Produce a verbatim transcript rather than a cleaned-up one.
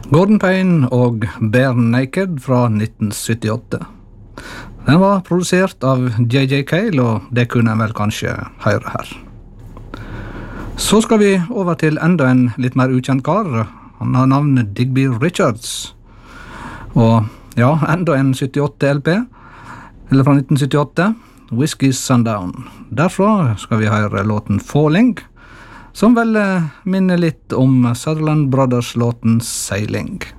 Gordon Payne og Bare Naked fra nitten syttiåtte. Den var produsert av J J Cale, og det kunne en vel kanskje høre her. Så skal vi over til enda en litt mer ukjent kar. Han har navnet Digby Richards. Og ja, enda en syttiåtte L P, eller fra nitten syttiåtte, Whiskey Sundown. Derfra skal vi høre låten Falling, som vel minner litt om Sutherland Brothers-låten Sailing.